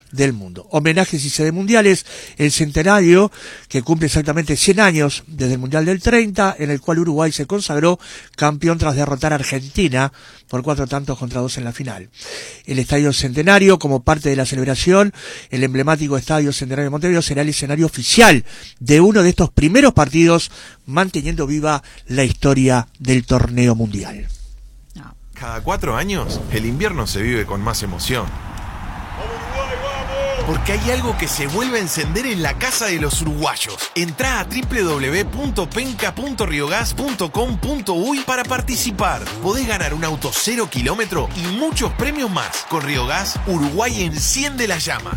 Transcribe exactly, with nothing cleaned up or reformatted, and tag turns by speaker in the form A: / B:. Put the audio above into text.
A: del mundo. Homenajes y sede mundiales, el centenario que cumple exactamente cien años desde el Mundial del treinta, en el cual Uruguay se consagró campeón tras derrotar a Argentina por cuatro tantos contra dos en la final. El Estadio Centenario, como parte de la celebración, el emblemático Estadio Centenario de Montevideo será el escenario oficial de uno de estos primeros partidos, manteniendo viva la historia del torneo mundial.
B: Cada cuatro años, el invierno se vive con más emoción. Porque hay algo que se vuelve a encender en la casa de los uruguayos. Entrá a doble u doble u doble u punto penca punto riogas punto com punto uy para participar. Podés ganar un auto cero kilómetro y muchos premios más. Con Riogas, Uruguay enciende la llama.